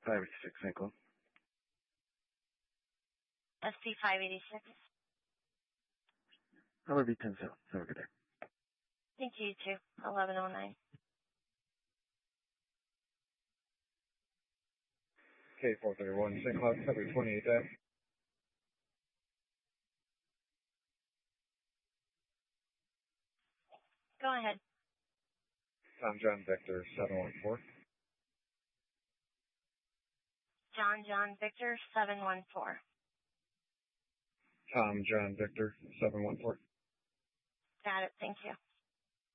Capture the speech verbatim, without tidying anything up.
five eighty-six Saint Cloud. S T five eighty-six. I'll be ten seven. Have a good day. Thank you, you too. eleven oh nine. K four thirty-one, Saint Cloud, February twenty-eighth. Go ahead. Tom John Victor, seven one four. John John Victor, seven one four. Tom John Victor, seven one four. Got it. Thank you.